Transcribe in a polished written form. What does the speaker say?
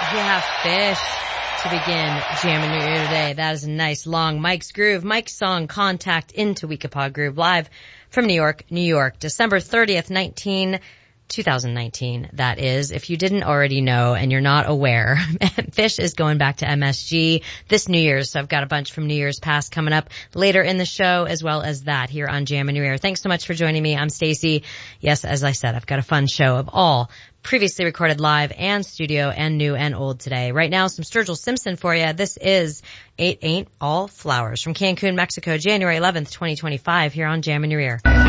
Yeah, Fish to begin jamming your ear today. That is a nice long Mike's Groove. Mike's song Contact into Weekapaug Groove live from New York, New York, December 30th, 2019. That is, if you didn't already know and you're not aware, Fish is going back to MSG this New Year's. So I've got a bunch from New Year's past coming up later in the show, as well as that here on Jam in Your Ear. Thanks so much for joining me. I'm Stacey. Yes, as I said, I've got a fun show of all previously recorded live and studio and new and old today. Right now, some Sturgill Simpson for you. This is It Ain't All Flowers from Cancun, Mexico, January 11th, 2025 here on Jam in Your Ear.